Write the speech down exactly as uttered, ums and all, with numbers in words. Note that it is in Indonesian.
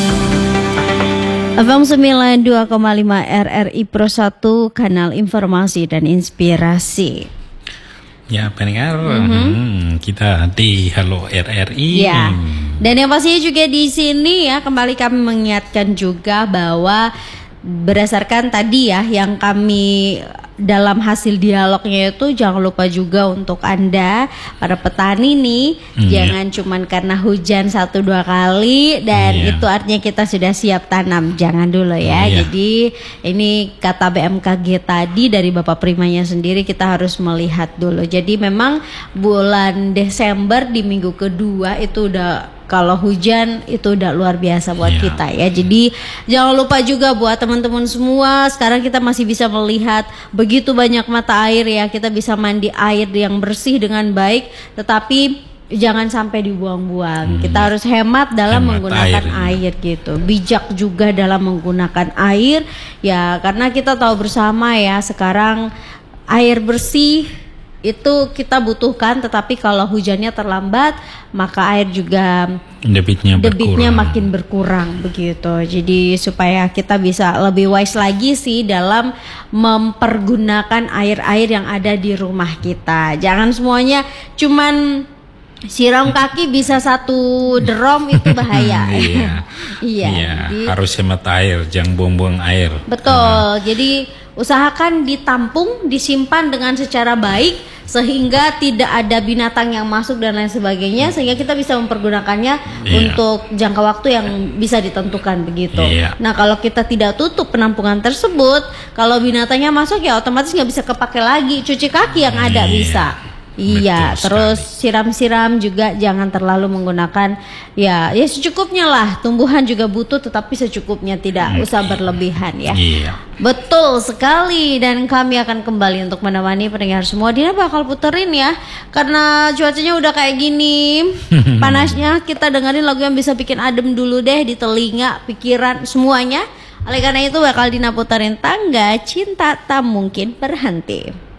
F M sembilan puluh dua koma lima R R I Pro satu, kanal informasi dan inspirasi. Ya pendengar, Mm-hmm. hmm, kita di Halo R R I. Ya. Dan yang pastinya juga di sini ya, kembali kami mengingatkan juga bahwa berdasarkan tadi ya yang kami dalam hasil dialognya itu, jangan lupa juga untuk Anda para petani nih, hmm, jangan ya. cuman karena hujan satu dua kali dan yeah. itu artinya kita sudah siap tanam, jangan dulu ya. Yeah. Jadi ini kata B M K G tadi dari Bapak Primanya sendiri, kita harus melihat dulu. Jadi memang bulan Desember di minggu kedua itu udah, kalau hujan itu udah luar biasa buat yeah. kita ya. Jadi jangan lupa juga buat teman-teman semua, sekarang kita masih bisa melihat begitu banyak mata air ya. Kita bisa mandi air yang bersih dengan baik, tetapi jangan sampai dibuang-buang. Hmm. Kita harus hemat dalam hemat menggunakan air, air gitu. Bijak juga dalam menggunakan air ya, karena kita tahu bersama ya, sekarang air bersih itu kita butuhkan, tetapi kalau hujannya terlambat maka air juga debitnya, debitnya berkurang. makin berkurang begitu. Jadi supaya kita bisa lebih wise lagi sih dalam mempergunakan air-air yang ada di rumah kita. Jangan semuanya cuman siram kaki bisa satu drum, itu bahaya. Iya, iya. iya. Jadi, harus hemat air, jangan buang-buang air. Betul. Uh. Jadi usahakan ditampung, disimpan dengan secara baik sehingga tidak ada binatang yang masuk dan lain sebagainya, sehingga kita bisa mempergunakannya yeah. untuk jangka waktu yang bisa ditentukan begitu. Yeah. Nah kalau kita tidak tutup penampungan tersebut, kalau binatangnya masuk ya otomatis nggak bisa kepake lagi. Cuci kaki yang ada yeah. bisa. Iya, betul terus sekali. Siram-siram juga jangan terlalu menggunakan ya, ya secukupnya lah. Tumbuhan juga butuh, tetapi secukupnya, tidak okay. usah berlebihan ya. Iya. Betul sekali, dan kami akan kembali untuk menemani pendengar semua. Dina bakal puterin ya, karena cuacanya udah kayak gini, panasnya. Kita dengerin lagu yang bisa bikin adem dulu deh di telinga, pikiran, semuanya. Oleh karena itu bakal Dina puterin Tangga Cinta Tak Mungkin Berhenti.